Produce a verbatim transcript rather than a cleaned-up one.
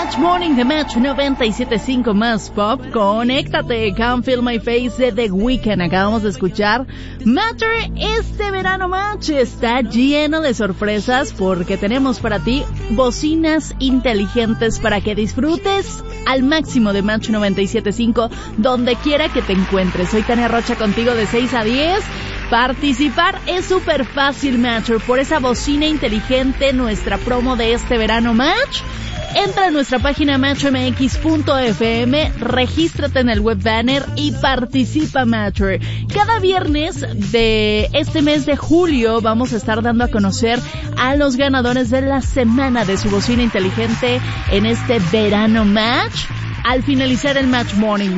Match Morning de Match noventa y siete punto cinco más pop. Conéctate, Can't Feel My Face de The Weeknd. Acabamos de escuchar Matter. Este verano Match está lleno de sorpresas porque tenemos para ti bocinas inteligentes para que disfrutes al máximo de Match noventa y siete punto cinco donde quiera que te encuentres. Soy Tania Rocha contigo de seis a diez. Participar es súper fácil, Matcher, por esa bocina inteligente, nuestra promo de este verano Match. Entra a nuestra página match m x punto f m, regístrate en el web banner y participa, Matcher. Cada viernes de este mes de julio vamos a estar dando a conocer a los ganadores de la semana de su bocina inteligente en este verano Match al finalizar el Match Morning.